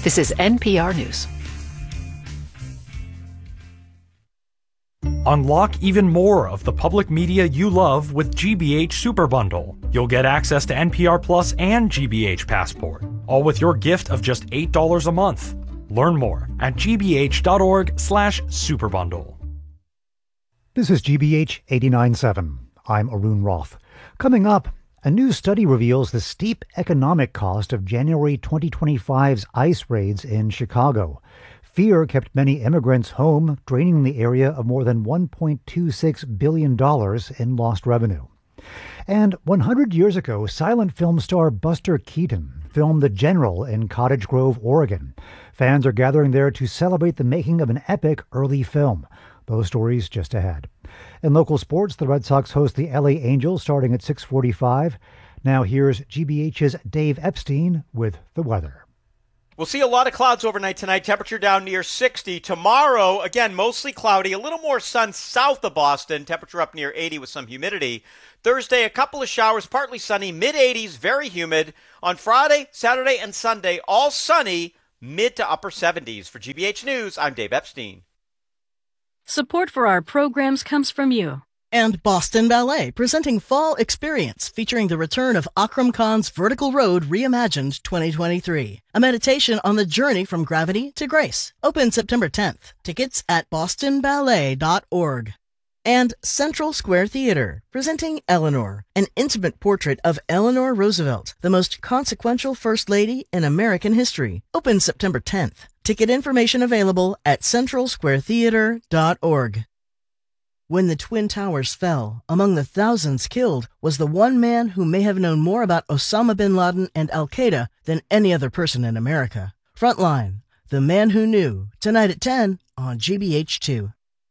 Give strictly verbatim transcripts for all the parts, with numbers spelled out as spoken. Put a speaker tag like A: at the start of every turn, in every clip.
A: This is N P R News.
B: Unlock even more of the public media you love with G B H Super Bundle. You'll get access to N P R Plus and G B H Passport, all with your gift of just eight dollars a month. Learn more at gbh.org slash superbundle.
C: This is G B H eighty-nine point seven. I'm Arun Roth. Coming up, a new study reveals the steep economic cost of January twenty twenty-five's ICE raids in Chicago. Fear kept many immigrants home, draining the area of more than one point two six billion dollars in lost revenue. And one hundred years ago, silent film star Buster Keaton filmed The General in Cottage Grove, Oregon. Fans are gathering there to celebrate the making of an epic early film. Those stories just ahead. In local sports, the Red Sox host the L A Angels starting at six forty-five. Now here's G B H's Dave Epstein with the weather.
D: We'll see a lot of clouds overnight tonight. Temperature down near sixty. Tomorrow, again, mostly cloudy. A little more sun south of Boston. Temperature up near eighty with some humidity. Thursday, a couple of showers, partly sunny, mid eighties, very humid. On Friday, Saturday, and Sunday, all sunny, mid to upper seventies. For G B H News, I'm Dave Epstein.
E: Support for our programs comes from you.
F: And Boston Ballet, presenting Fall Experience, featuring the return of Akram Khan's Vertical Road Reimagined twenty twenty-three. A meditation on the journey from gravity to grace. Open September tenth. Tickets at boston ballet dot org. And Central Square Theater, presenting Eleanor, an intimate portrait of Eleanor Roosevelt, the most consequential First Lady in American history. Open September tenth. Ticket information available at central square theater dot org. When the Twin Towers fell, among the thousands killed was the one man who may have known more about Osama bin Laden and Al-Qaeda than any other person in America. Frontline, The Man Who Knew, tonight at ten on G B H two.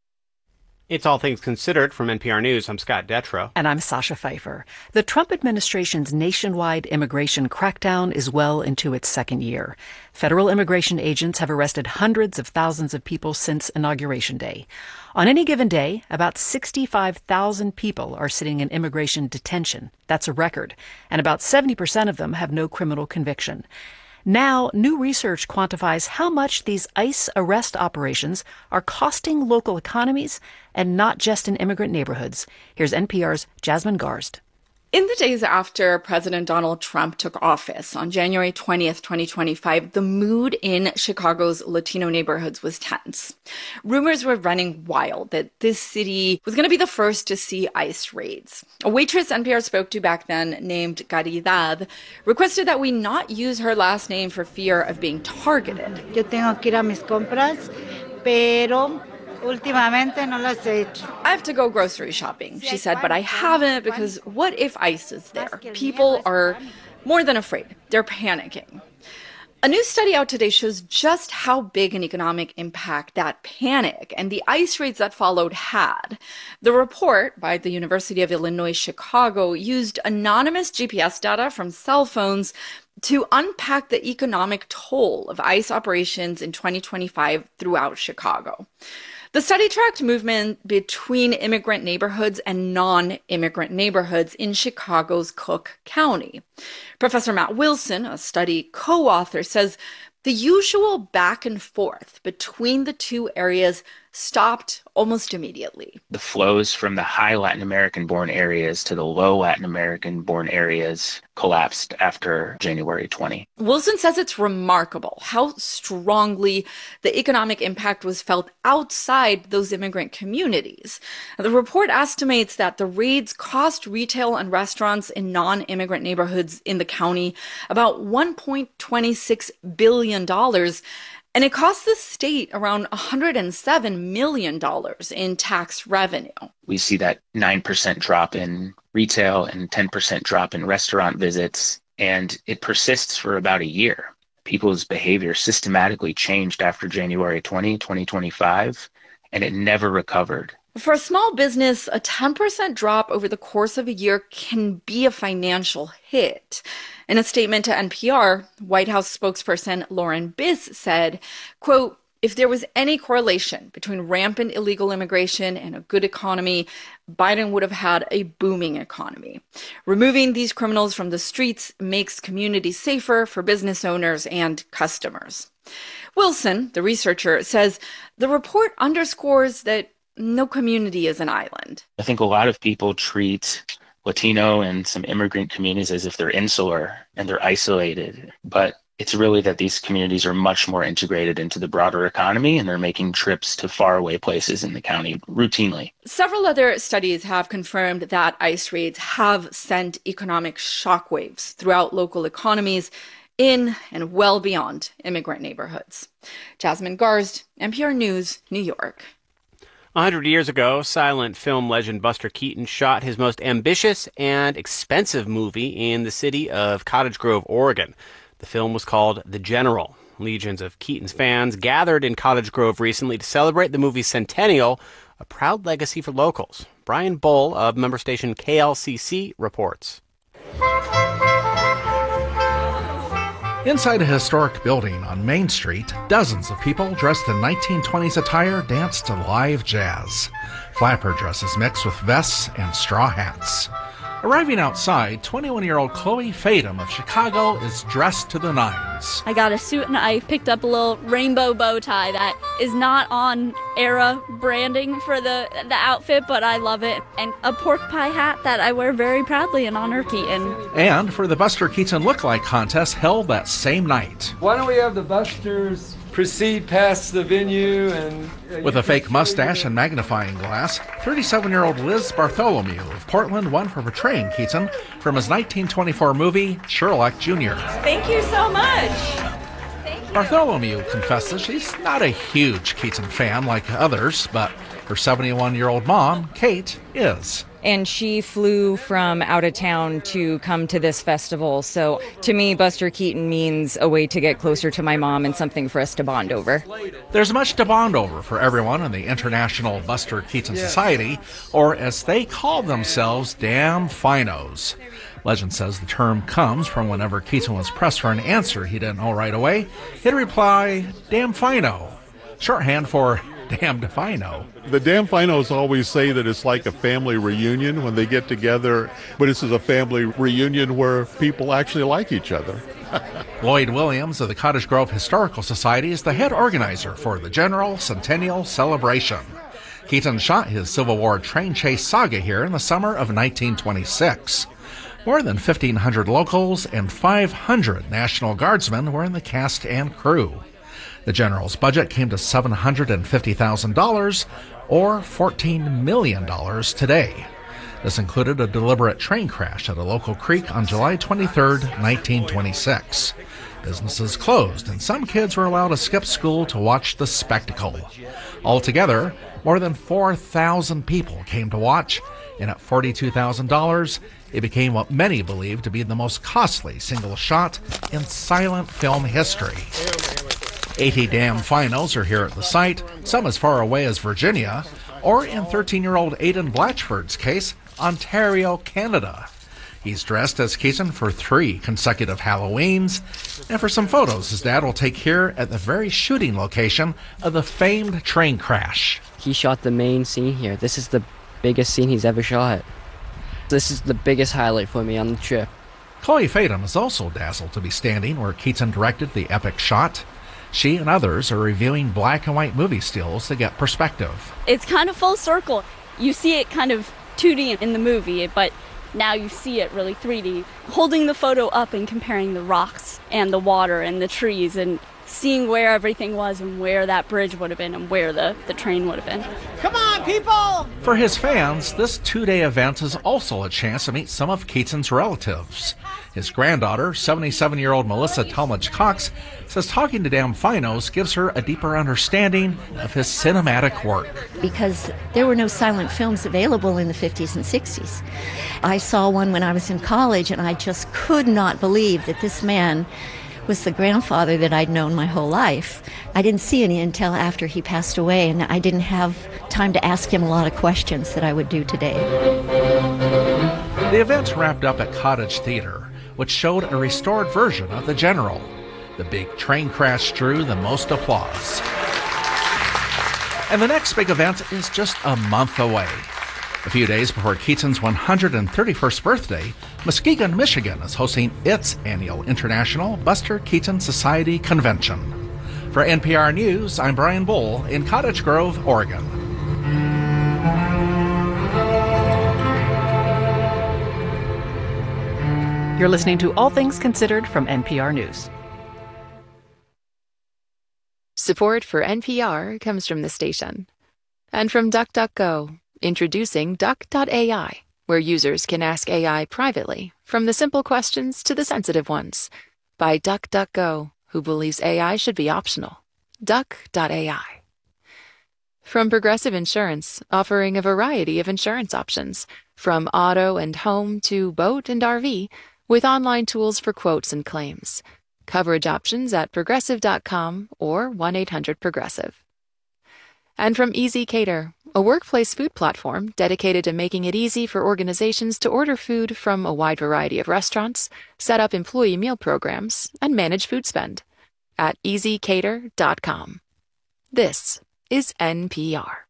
G: It's All Things Considered from N P R News. I'm Scott Detrow.
A: And I'm Sasha Pfeiffer. The Trump administration's nationwide immigration crackdown is well into its second year. Federal immigration agents have arrested hundreds of thousands of people since Inauguration Day. On any given day, about sixty-five thousand people are sitting in immigration detention. That's a record. And about seventy percent of them have no criminal conviction. Now, new research quantifies how much these ICE arrest operations are costing local economies, and not just in immigrant neighborhoods. Here's N P R's Jasmine Garsd.
H: In the days after President Donald Trump took office on January twentieth, twenty twenty-five, the mood in Chicago's Latino neighborhoods was tense. Rumors were running wild that this city was going to be the first to see ICE raids. A waitress N P R spoke to back then, named Caridad, requested that we not use her last name for fear of being targeted.
I: Yo tengo que ir a mis compras, pero últimamente no las he hecho.
H: I have to go grocery shopping, she said, but I haven't because what if ICE is there? People are more than afraid. They're panicking. A new study out today shows just how big an economic impact that panic and the ICE raids that followed had. The report by the University of Illinois Chicago used anonymous G P S data from cell phones to unpack the economic toll of ICE operations in twenty twenty-five throughout Chicago. The study tracked movement between immigrant neighborhoods and non-immigrant neighborhoods in Chicago's Cook County. Professor Matt Wilson, a study co-author, says the usual back and forth between the two areas stopped almost immediately.
J: The flows from the high Latin American-born areas to the low Latin American-born areas collapsed after January twentieth.
H: Wilson says it's remarkable how strongly the economic impact was felt outside those immigrant communities. The report estimates that the raids cost retail and restaurants in non-immigrant neighborhoods in the county about one point two six billion dollars. And it cost the state around one hundred seven million dollars in tax revenue.
J: We see that nine percent drop in retail and ten percent drop in restaurant visits, and it persists for about a year. People's behavior systematically changed after January twentieth, twenty twenty-five, and it never recovered.
H: For a small business, a ten percent drop over the course of a year can be a financial hit. In a statement to N P R, White House spokesperson Lauren Biss said, quote, If there was any correlation between rampant illegal immigration and a good economy, Biden would have had a booming economy. Removing these criminals from the streets makes communities safer for business owners and customers. Wilson, the researcher, says the report underscores that no community is an island.
J: I think a lot of people treat Latino and some immigrant communities as if they're insular and they're isolated. But it's really that these communities are much more integrated into the broader economy, and they're making trips to faraway places in the county routinely.
H: Several other studies have confirmed that ICE raids have sent economic shockwaves throughout local economies in and well beyond immigrant neighborhoods. Jasmine Garsd, N P R News, New York.
G: A hundred years ago, silent film legend Buster Keaton shot his most ambitious and expensive movie in the city of Cottage Grove, Oregon. The film was called The General. Legions of Keaton's fans gathered in Cottage Grove recently to celebrate the movie's centennial, a proud legacy for locals. Brian Bull of member station K L C C reports.
K: Inside a historic building on Main Street, dozens of people dressed in nineteen twenties attire dance to live jazz. Flapper dresses mixed with vests and straw hats. Arriving outside, twenty-one-year-old Chloe Fadum of Chicago is dressed to the nines.
L: I got a suit and I picked up a little rainbow bow tie that is not on era branding for the, the outfit, but I love it. And a pork pie hat that I wear very proudly in honor of Keaton.
K: And for the Buster Keaton Lookalike contest held that same night.
M: Why don't we have the Busters proceed past the venue and... Uh,
K: With a fake mustache and magnifying glass, thirty-seven-year-old Liz Bartholomew of Portland won for portraying Keaton from his nineteen twenty-four movie, Sherlock Junior
N: Thank you so much.
K: Bartholomew confesses she's not a huge Keaton fan like others, but her seventy-one-year-old mom, Kate, is.
N: And she flew from out of town to come to this festival. So to me, Buster Keaton means a way to get closer to my mom and something for us to bond over.
K: There's much to bond over for everyone in the International Buster Keaton Society, or as they call themselves, Damn Finos. Legend says the term comes from whenever Keaton was pressed for an answer he didn't know right away, he'd reply, Damn Fino, shorthand for Damned if I know.
O: The Damn Finos always say that it's like a family reunion when they get together, but this is a family reunion where people actually like each other.
K: Lloyd Williams of the Cottage Grove Historical Society is the head organizer for the General Centennial Celebration. Keaton shot his Civil War train chase saga here in the summer of nineteen twenty-six. More than fifteen hundred locals and five hundred National Guardsmen were in the cast and crew. The General's budget came to seven hundred fifty thousand dollars, or fourteen million dollars today. This included a deliberate train crash at a local creek on July twenty-third, nineteen twenty-six. Businesses closed, and some kids were allowed to skip school to watch the spectacle. Altogether, more than four thousand people came to watch, and at forty-two thousand dollars, it became what many believe to be the most costly single shot in silent film history. eighty Damn Finos are here at the site, some as far away as Virginia, or in thirteen-year-old Aidan Blatchford's case, Ontario, Canada. He's dressed as Keaton for three consecutive Halloweens, and for some photos his dad will take here at the very shooting location of the famed train crash.
P: He shot the main scene here. This is the biggest scene he's ever shot. This is the biggest highlight for me on the trip.
K: Chloe Fadum is also dazzled to be standing where Keaton directed the epic shot. She and others are reviewing black and white movie stills to get perspective.
L: It's kind of full circle. You see it kind of two D in the movie, but now you see it really three D. Holding the photo up and comparing the rocks and the water and the trees and seeing where everything was and where that bridge would have been and where the, the train would have been.
Q: Come on, people!
K: For his fans, this two-day event is also a chance to meet some of Keaton's relatives. His granddaughter, seventy-seven-year-old Melissa Talmadge Cox, says talking to Damn Finos gives her a deeper understanding of his cinematic work.
R: Because there were no silent films available in the fifties and sixties. I saw one when I was in college, and I just could not believe that this man was the grandfather that I'd known my whole life. I didn't see any until after he passed away, and I didn't have time to ask him a lot of questions that I would do today.
K: The event wrapped up at Cottage Theater, which showed a restored version of The General. The big train crash drew the most applause. And the next big event is just a month away. A few days before Keaton's one hundred thirty-first birthday, Muskegon, Michigan is hosting its annual International Buster Keaton Society Convention. For N P R News, I'm Brian Bull in Cottage Grove, Oregon.
A: You're listening to All Things Considered from N P R News.
Q: Support for N P R comes from the station. And from DuckDuckGo, introducing Duck dot A I, where users can ask A I privately, from the simple questions to the sensitive ones. By DuckDuckGo, who believes A I should be optional. Duck dot A I. From Progressive Insurance, offering a variety of insurance options, from auto and home to boat and R V, with online tools for quotes and claims. Coverage options at progressive dot com or one eight hundred progressive. And from Easy Cater, a workplace food platform dedicated to making it easy for organizations to order food from a wide variety of restaurants, set up employee meal programs, and manage food spend. At easy cater dot com. This is N P R.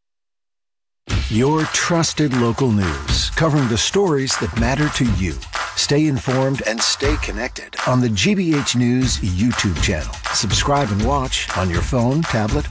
S: Your trusted local news, covering the stories that matter to you. Stay informed and stay connected on the G B H News YouTube channel. Subscribe and watch on your phone, tablet,